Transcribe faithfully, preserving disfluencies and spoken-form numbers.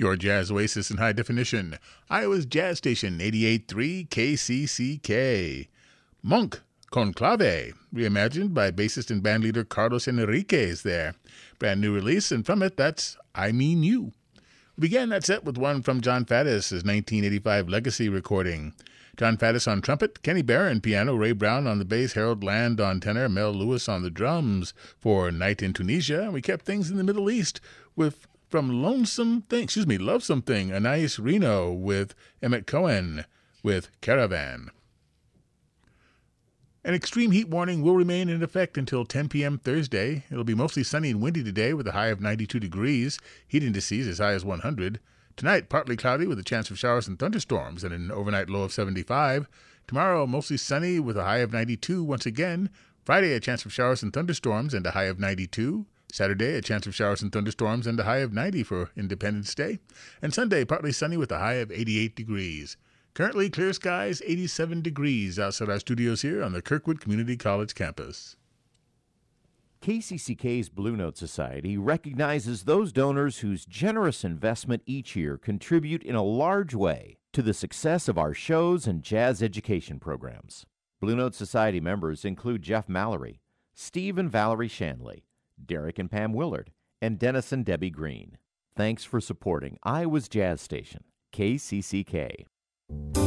Your jazz oasis in high definition. Iowa's Jazz Station, eighty-eight point three K C C K. Monk, Conclave, reimagined by bassist and bandleader Carlos Enriquez there. Brand new release, and from it, that's I Mean You. We began that set with one from John Faddis' nineteen eighty-five Legacy recording. John Faddis on trumpet, Kenny Barron piano, Ray Brown on the bass, Harold Land on tenor, Mel Lewis on the drums for Night in Tunisia. We kept things in the Middle East with from Lonesome Thing, excuse me, Love Something, Anais Reno with Emmett Cohen with Caravan. An extreme heat warning will remain in effect until ten p.m. Thursday. It'll be mostly sunny and windy today with a high of ninety-two degrees, heat indices as high as one hundred. Tonight, partly cloudy with a chance of showers and thunderstorms and an overnight low of seventy-five. Tomorrow, mostly sunny with a high of ninety-two once again. Friday, a chance of showers and thunderstorms and a high of ninety-two. Saturday, a chance of showers and thunderstorms and a high of ninety for Independence Day. And Sunday, partly sunny with a high of eighty-eight degrees. Currently, clear skies, eighty-seven degrees outside our studios here on the Kirkwood Community College campus. K C C K's Blue Note Society recognizes those donors whose generous investment each year contribute in a large way to the success of our shows and jazz education programs. Blue Note Society members include Jeff Mallory, Steve and Valerie Shanley, Derek and Pam Willard, and Dennis and Debbie Green. Thanks for supporting Iowa's Jazz Station, K C C K.